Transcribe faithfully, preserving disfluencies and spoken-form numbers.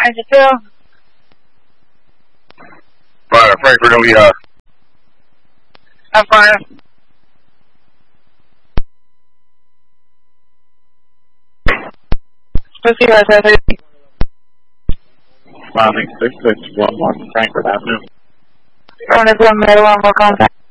Is it Phil? Fire, Frankfurt, O E R. I'm fire. Pussy, I said it. Bombing six six one one, Frankfurt Avenue. One is one, one more contact.